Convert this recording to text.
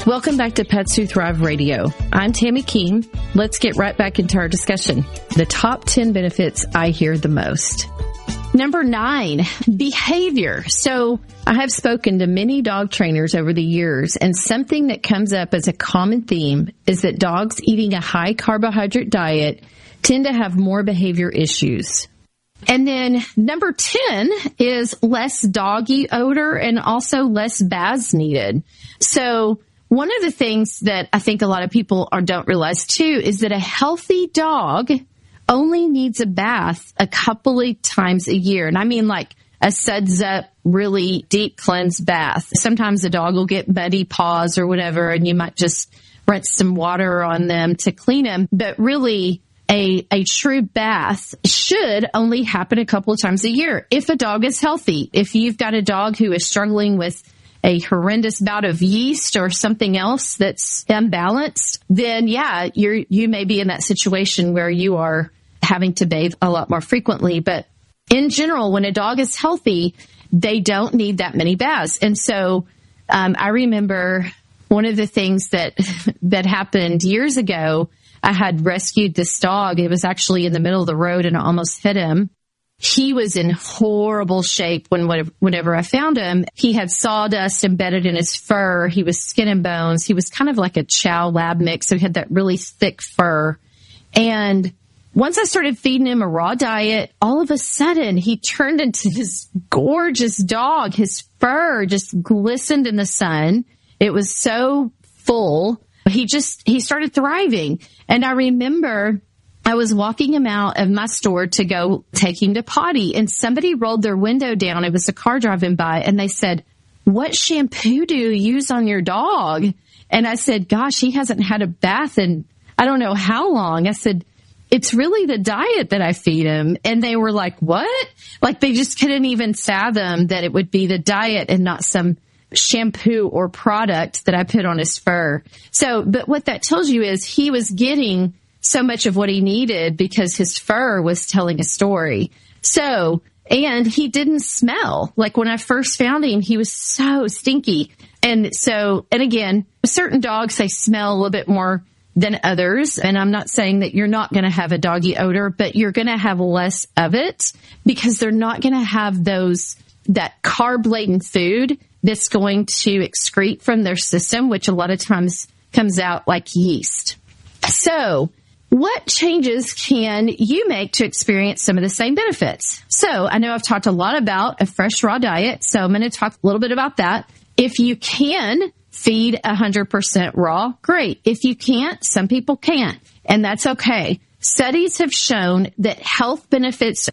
Welcome back to Pets Who Thrive Radio. I'm Tammy Keene. Let's get right back into our discussion. The top 10 benefits I hear the most. Number 9, behavior. So I have spoken to many dog trainers over the years, and something that comes up as a common theme is that dogs eating a high carbohydrate diet tend to have more behavior issues. And then number 10 is less doggy odor and also less baths needed. So one of the things that I think a lot of people don't realize too is that a healthy dog only needs a bath a couple of times a year. And I mean like a suds up, really deep cleanse bath. Sometimes the dog will get muddy paws or whatever, and you might just rinse some water on them to clean them. But really, a true bath should only happen a couple of times a year if a dog is healthy. If you've got a dog who is struggling with a horrendous bout of yeast or something else that's imbalanced, then yeah, you may be in that situation where you are having to bathe a lot more frequently. But in general, when a dog is healthy, they don't need that many baths. And so I remember one of the things that happened years ago. I had rescued this dog. It was actually in the middle of the road and I almost hit him. He was in horrible shape whenever I found him. He had sawdust embedded in his fur. He was skin and bones. He was kind of like a Chow Lab mix. So he had that really thick fur. And once I started feeding him a raw diet, all of a sudden he turned into this gorgeous dog. His fur just glistened in the sun. It was so full. He started thriving. And I remember I was walking him out of my store to go take him to potty, and somebody rolled their window down. It was a car driving by, and they said, "What shampoo do you use on your dog?" And I said, "Gosh, he hasn't had a bath in I don't know how long." I said, "It's really the diet that I feed him." And they were like, "What?" Like they just couldn't even fathom that it would be the diet and not some shampoo or product that I put on his fur. So, but what that tells you is he was getting so much of what he needed because his fur was telling a story. So, and he didn't smell. Like when I first found him, he was so stinky. And so, and again, certain dogs, they smell a little bit more than others. And I'm not saying that you're not going to have a doggy odor, but you're going to have less of it because they're not going to have that carb-laden food that's going to excrete from their system, which a lot of times comes out like yeast. So what changes can you make to experience some of the same benefits? So I know I've talked a lot about a fresh raw diet, so I'm going to talk a little bit about that. If you can feed 100% raw, great. If you can't, some people can't, and that's okay. Studies have shown that health benefits